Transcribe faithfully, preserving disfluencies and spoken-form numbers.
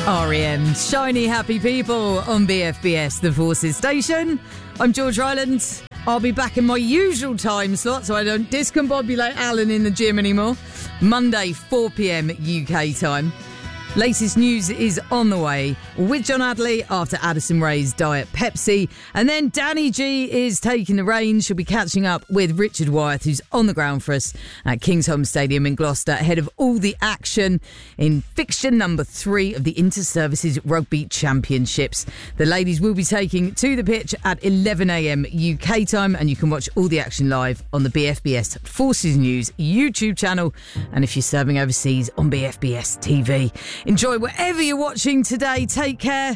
R E M, shiny happy people on B F B S, the Forces station. I'm George Ryland. I'll be back in my usual time slot so I don't discombobulate Alan in the gym anymore. Monday, four p.m. U K time. Latest news is on the way with John Adley after Addison Rae's Diet Pepsi. And then Danny G is taking the reins. She'll be catching up with Richard Wyeth, who's on the ground for us at Kingsholm Stadium in Gloucester, ahead of all the action in fixture number three of the Inter-Services Rugby Championships. The ladies will be taking to the pitch at eleven a.m. U K time, and you can watch all the action live on the B F B S Forces News YouTube channel, and if you're serving overseas, on B F B S T V. Enjoy whatever you're watching today. Take care.